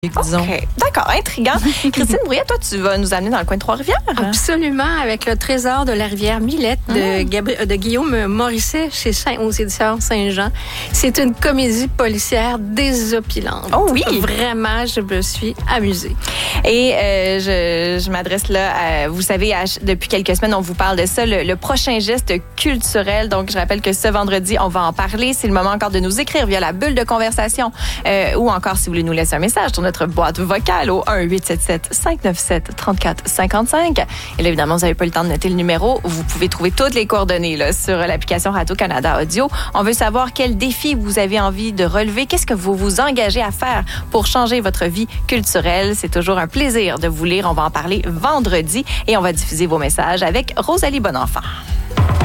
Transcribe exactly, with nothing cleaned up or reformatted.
Disons. OK. D'accord, intriguant. Christine Brouillette, toi, tu vas nous amener dans le coin de Trois-Rivières? Absolument, avec le trésor de la rivière Millette de, Gabri- de Guillaume Morisset chez Saint, aux éditions Saint-Jean. C'est une comédie policière désopilante. Oh oui! Vraiment, je me suis amusée. Et euh, je, je m'adresse là, à, vous savez, à, depuis quelques semaines, on vous parle de ça, le, le prochain geste culturel. Donc, je rappelle que ce vendredi, on va en parler. C'est le moment encore de nous écrire via la bulle de conversation euh, ou encore si vous voulez nous laisser un message sur notre boîte vocale au un huit sept sept cinq neuf sept trois quatre cinq cinq. Et là, évidemment, vous n'avez pas le temps de noter le numéro. Vous pouvez trouver toutes les coordonnées là, sur l'application Radio-Canada Audio. On veut savoir quel défi vous avez envie de relever. Qu'est-ce que vous vous engagez à faire pour changer votre vie culturelle? C'est toujours un plaisir de vous lire. On va en parler vendredi et on va diffuser vos messages avec Rosalie Bonenfant.